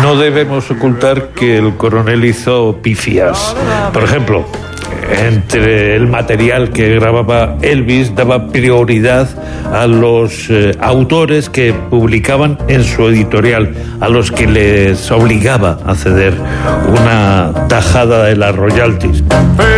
no debemos ocultar que el coronel hizo pifias. Por ejemplo, entre el material que grababa Elvis, daba prioridad a los autores que publicaban en su editorial, a los que les obligaba a ceder una tajada de las royalties.